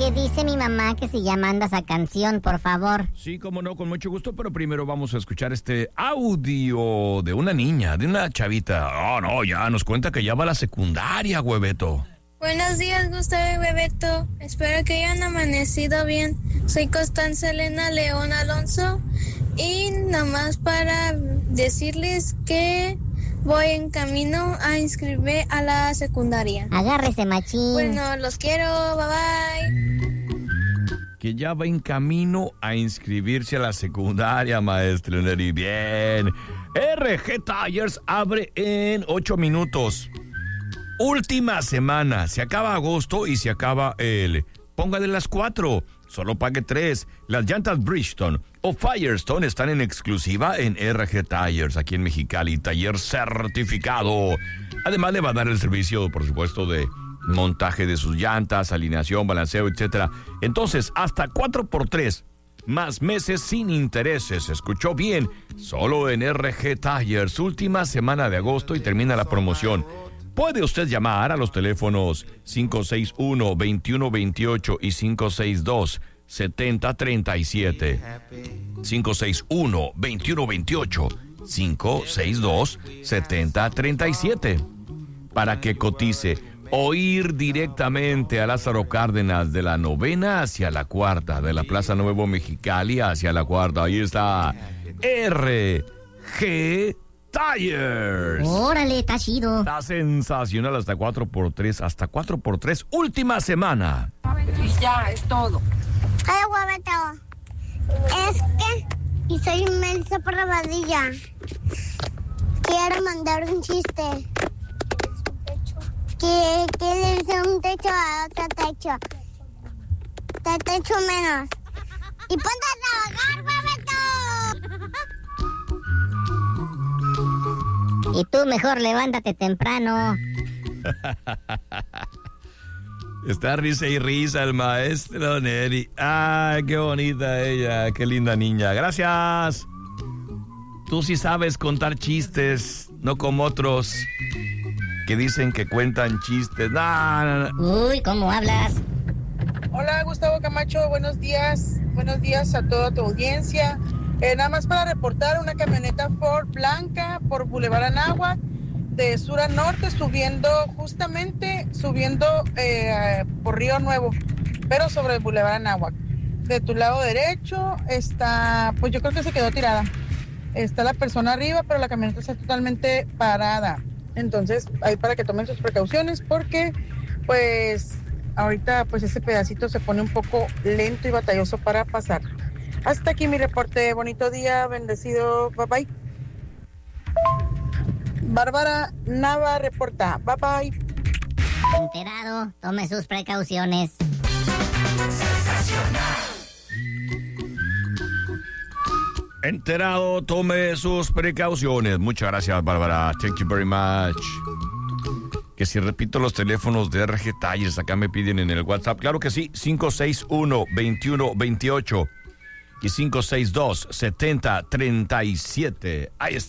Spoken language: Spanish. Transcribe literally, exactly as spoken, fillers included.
Oye, dice mi mamá que si ya mandas a canción, por favor. Sí, cómo no, con mucho gusto, pero primero vamos a escuchar este audio de una niña, de una chavita. Oh, no, ya nos cuenta que ya va a la secundaria, Hueveto. Buenos días, Gustavo y Bebeto. Espero que hayan amanecido bien. Soy Constanza Elena León Alonso y nomás para decirles que voy en camino a inscribirme a la secundaria. Agárrese, machín. Bueno, los quiero. Bye bye. Que ya va en camino a inscribirse a la secundaria, maestro Neri. Bien. R G Tires abre en ocho minutos. Última semana, se acaba agosto y se acaba el... Póngale las cuatro, solo pague tres. Las llantas Bridgestone o Firestone están en exclusiva en R G Tires, aquí en Mexicali, taller certificado. Además le va a dar el servicio, por supuesto, de montaje de sus llantas, alineación, balanceo, etcétera. Entonces, hasta cuatro por tres, más meses sin intereses. ¿Escuchó bien? Solo en R G Tires, última semana de agosto y termina la promoción. Puede usted llamar a los teléfonos cinco seis uno, veintiuno veintiocho y cinco seis dos, setenta treinta y siete. cinco seis uno, veintiuno veintiocho, cinco seis dos, setenta treinta y siete. Para que cotice o ir directamente a Lázaro Cárdenas de la novena hacia la cuarta, de la Plaza Nuevo Mexicali hacia la cuarta. Ahí está R G Tires. Órale, está chido. Está sensacional, hasta cuatro por tres, hasta cuatro por tres, última semana. Y ya, es todo. Ay, Hueveto, es que, y soy Melissa Parrabadilla, quiero mandar un chiste. Que, que le hice un techo a otro techo. De techo menos. Y ponte a trabajar, Hueveto. Y tú mejor levántate temprano. Está risa y risa el maestro Neri. Ay, qué bonita ella, qué linda niña. Gracias. Tú sí sabes contar chistes, no como otros que dicen que cuentan chistes. No, no, no. Uy, ¿cómo hablas? Hola, Gustavo Camacho, buenos días. Buenos días a toda tu audiencia. Eh, nada más para reportar una camioneta Ford blanca por Boulevard Anáhuac, de sur a norte, subiendo, justamente subiendo eh, por Río Nuevo, pero sobre el Boulevard Anáhuac. De tu lado derecho está, pues yo creo que se quedó tirada. Está la persona arriba, pero la camioneta está totalmente parada. Entonces, ahí para que tomen sus precauciones, porque pues ahorita pues ese pedacito se pone un poco lento y batalloso para pasar. Hasta aquí mi reporte. Bonito día, bendecido. Bye bye. Bárbara Nava reporta. Bye bye. Enterado, tome sus precauciones. Enterado, tome sus precauciones. Muchas gracias, Bárbara. Thank you very much. Que si repito los teléfonos de R G Tires, acá me piden en el WhatsApp. Claro que sí, cinco seis uno, veintiuno veintiocho y cinco seis dos, setenta treinta y siete. Ahí está.